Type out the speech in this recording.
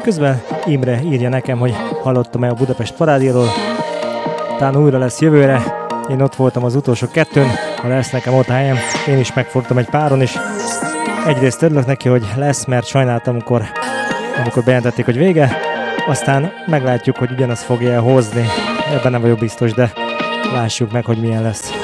Közben Imre írja nekem, hogy hallottam-e a Budapest parádéról. Talán újra lesz jövőre. Én ott voltam az utolsó kettőn, ha lesz nekem ott a helyem. Én is megfordultam egy páron, és egyrészt örülök neki, hogy lesz, mert sajnáltam, amikor bejelentették, hogy vége. Aztán meglátjuk, hogy ugyanazt fogja hozni. Ebben nem vagyok biztos, de lássuk meg, hogy milyen lesz.